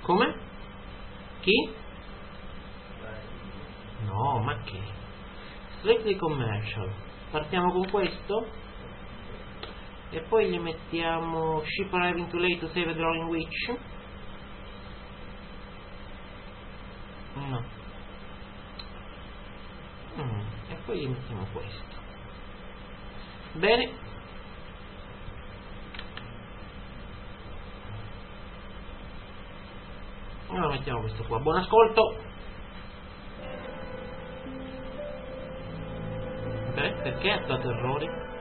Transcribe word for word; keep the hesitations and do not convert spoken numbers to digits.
Come? Chi? No, ma che? Strictly commercial. Partiamo con questo e poi gli mettiamo ship arriving too late to save a drawing witch. No. Mm, e poi gli mettiamo questo. Bene. Allora mettiamo questo qua. Buon ascolto. Beh, perché ha dato errori?